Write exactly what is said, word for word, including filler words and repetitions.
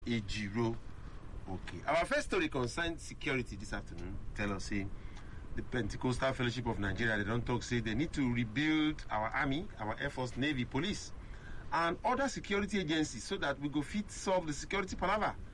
Ejiro. Okay. Our first story concerns security this afternoon. Tell us, say, the Pentecostal Fellowship of Nigeria, they don't talk, say they need to rebuild our army, our Air Force, Navy, police, and other security agencies so that we go fit solve the security palaver.